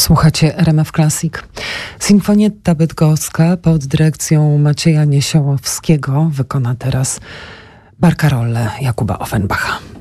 Słuchacie RMF Classic. Sinfonietta bydgoska pod dyrekcją Macieja Niesiołowskiego wykona teraz Barcarolle Jakuba Offenbacha.